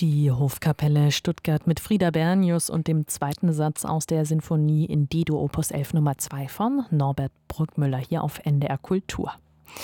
Die Hofkapelle Stuttgart mit Frieda Bernius und dem zweiten Satz aus der Sinfonie in D-Dur Opus 11 Nummer 2 von Norbert Bruckmüller hier auf NDR Kultur.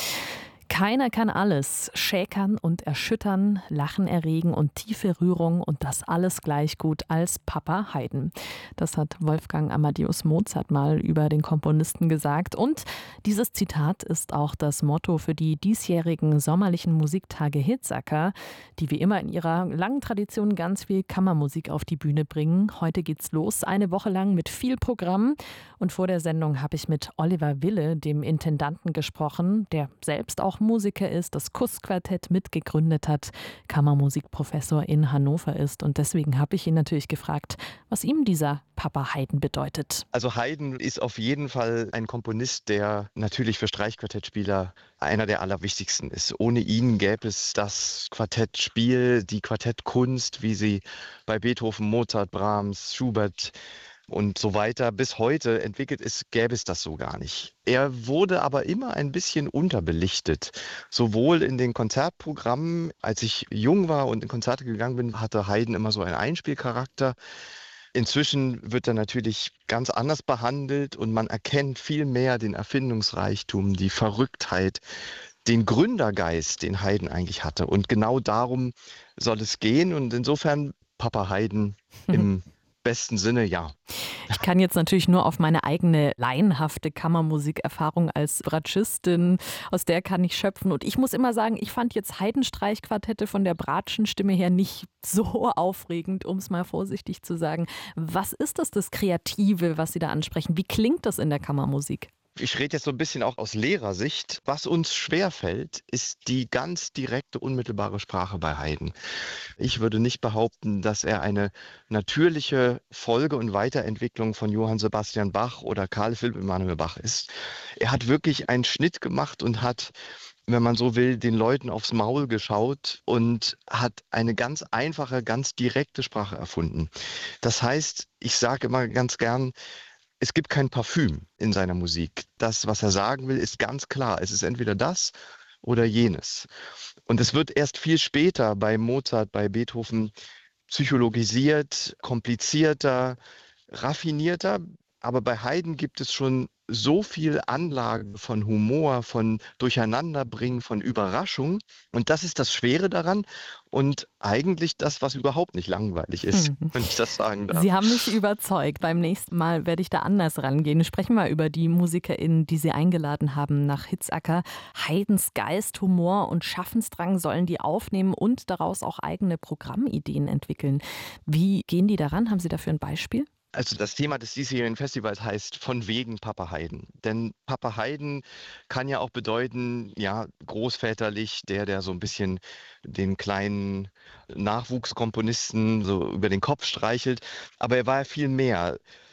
Keiner kann alles. Schäkern und erschüttern, Lachen erregen und tiefe Rührung und das alles gleich gut als Papa Haydn. Das hat Wolfgang Amadeus Mozart mal über den Komponisten gesagt. Und dieses Zitat ist auch das Motto für die diesjährigen sommerlichen Musiktage Hitzacker, die wie immer in ihrer langen Tradition ganz viel Kammermusik auf die Bühne bringen. Heute geht's los, eine Woche lang mit viel Programm. Und vor der Sendung habe ich mit Oliver Wille, dem Intendanten, gesprochen, der selbst auch Musiker ist, das Kuss-Quartett mitgegründet hat, Kammermusikprofessor in Hannover ist. Und deswegen habe ich ihn natürlich gefragt, was ihm dieser Papa Haydn bedeutet. Also Haydn ist auf jeden Fall ein Komponist, der natürlich für Streichquartettspieler einer der allerwichtigsten ist. Ohne ihn gäbe es das Quartettspiel, die Quartettkunst, wie sie bei Beethoven, Mozart, Brahms, Schubert und so weiter bis heute entwickelt ist, gäbe es das so gar nicht. Er wurde aber immer ein bisschen unterbelichtet. Sowohl in den Konzertprogrammen, als ich jung war und in Konzerte gegangen bin, hatte Haydn immer so einen Einspielcharakter. Inzwischen wird er natürlich ganz anders behandelt und man erkennt viel mehr den Erfindungsreichtum, die Verrücktheit, den Gründergeist, den Haydn eigentlich hatte. Und genau darum soll es gehen. Und insofern Papa Haydn im besten Sinne, ja. Ich kann jetzt natürlich nur auf meine eigene laienhafte Kammermusikerfahrung als Bratschistin, aus der kann ich schöpfen. Und ich muss immer sagen, ich fand jetzt Haydn-Streichquartette von der Bratschenstimme her nicht so aufregend, um es mal vorsichtig zu sagen. Was ist das Kreative, was Sie da ansprechen? Wie klingt das in der Kammermusik? Ich rede jetzt so ein bisschen auch aus Lehrersicht. Was uns schwerfällt, ist die ganz direkte, unmittelbare Sprache bei Haydn. Ich würde nicht behaupten, dass er eine natürliche Folge und Weiterentwicklung von Johann Sebastian Bach oder Carl Philipp Emanuel Bach ist. Er hat wirklich einen Schnitt gemacht und hat, wenn man so will, den Leuten aufs Maul geschaut und hat eine ganz einfache, ganz direkte Sprache erfunden. Das heißt, ich sage immer ganz gern, es gibt kein Parfüm in seiner Musik. Das, was er sagen will, ist ganz klar. Es ist entweder das oder jenes. Und es wird erst viel später bei Mozart, bei Beethoven psychologisiert, komplizierter, raffinierter. Aber bei Haydn gibt es schon so viel Anlage von Humor, von Durcheinanderbringen, von Überraschung. Und das ist das Schwere daran und eigentlich das, was überhaupt nicht langweilig ist, wenn ich das sagen darf. Sie haben mich überzeugt. Beim nächsten Mal werde ich da anders rangehen. Sprechen wir über die MusikerInnen, die Sie eingeladen haben nach Hitzacker. Haydns Geist, Humor und Schaffensdrang sollen die aufnehmen und daraus auch eigene Programmideen entwickeln. Wie gehen die daran? Haben Sie dafür ein Beispiel? Also das Thema des diesjährigen Festivals heißt von wegen Papa Haydn. Denn Papa Haydn kann ja auch bedeuten, ja, großväterlich, der so ein bisschen den kleinen Nachwuchskomponisten so über den Kopf streichelt. Aber er war ja viel mehr.